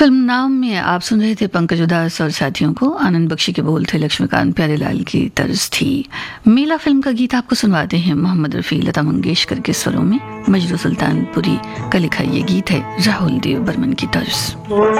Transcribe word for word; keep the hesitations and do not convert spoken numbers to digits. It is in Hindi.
फिल्म नाम में आप सुन रहे थे पंकज उदास और साथियों को। आनंद बख्शी के बोल थे, लक्ष्मीकांत प्यारेलाल की तर्ज थी। मेला फिल्म का गीत आपको सुनवाते हैं मोहम्मद रफ़ी, लता मंगेशकर के स्वरों में। मजरू सुल्तानपुरी का लिखा ये गीत है राहुल देव बर्मन की तर्ज।